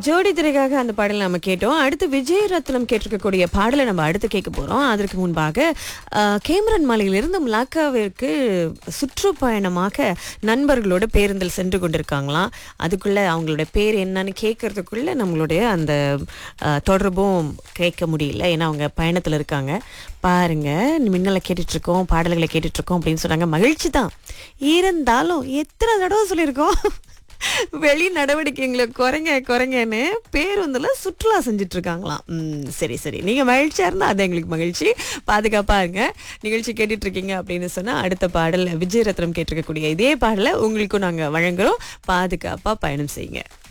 ஜோடி திரைக்காக அந்த பாடலை நம்ம கேட்டோம். அடுத்து விஜய் ரத்னம் கேட்டிருக்கக்கூடிய பாடலை நம்ம அடுத்து கேட்க போறோம். அதற்கு முன்பாக கேமரன் மலையிலிருந்து மலாக்காவிற்கு சுற்றுப்பயணமாக நண்பர்களோட பேருந்தில் சென்று கொண்டிருக்காங்களாம். அதுக்குள்ள அவங்களோட பேர் என்னன்னு கேட்கறதுக்குள்ள நம்மளுடைய அந்த தொடர்பும் கேட்க முடியல. ஏன்னா அவங்க பயணத்துல இருக்காங்க. பாருங்க, மின்னலை கேட்டுட்டு இருக்கோம், பாடல்களை கேட்டுட்டு இருக்கோம் அப்படின்னு சொன்னாங்க. மகிழ்ச்சி தான். இருந்தாலும் எத்தனை தடவை சொல்லியிருக்கோம் வெளி நடவடிக்கைங்களை குறைங்கன்னு பேருந்துல சுற்றுலா செஞ்சுட்டு இருக்காங்களாம். சரி சரி, நீங்க மகிழ்ச்சியா இருந்தா அது எங்களுக்கு மகிழ்ச்சி. பாதுகாப்பா இருங்க. நிகழ்ச்சி கேட்டுட்டு இருக்கீங்க அப்படின்னு சொன்னா அடுத்த பாடல் விஜய் ரத்னம் கேட்டிருக்கக்கூடிய இதே பாடலை உங்களுக்கும் நாங்க வழங்குறோம். பாதுகாப்பா பயணம் செய்யுங்க.